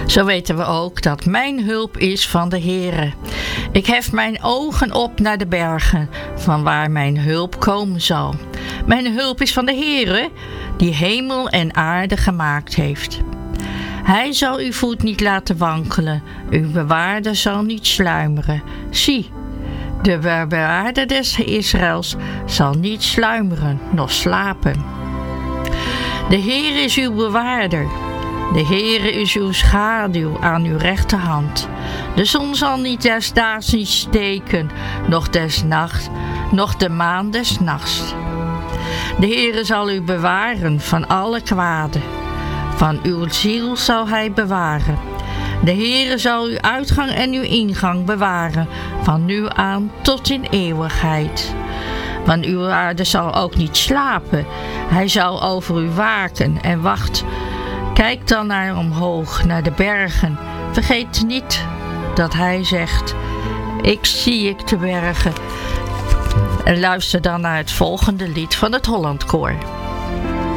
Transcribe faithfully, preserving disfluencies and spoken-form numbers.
Zo weten we ook dat mijn hulp is van de Heere. Ik hef mijn ogen op naar de bergen, van waar mijn hulp komen zal. Mijn hulp is van de Heere, die hemel en aarde gemaakt heeft. Hij zal uw voet niet laten wankelen, uw bewaarder zal niet sluimeren. Zie, de bewaarder des Israëls zal niet sluimeren, noch slapen. De Heer is uw bewaarder. De Heere is uw schaduw aan uw rechterhand. De zon zal niet des daags niet steken, noch des nachts, noch de maan des nachts. De Heere zal u bewaren van alle kwade. Van uw ziel zal hij bewaren. De Heere zal uw uitgang en uw ingang bewaren, van nu aan tot in eeuwigheid. Want uw aarde zal ook niet slapen. Hij zal over u waken en wacht. Kijk dan naar omhoog, naar de bergen. Vergeet niet dat hij zegt, ik zie ik de bergen. En luister dan naar het volgende lied van het Hollandkoor.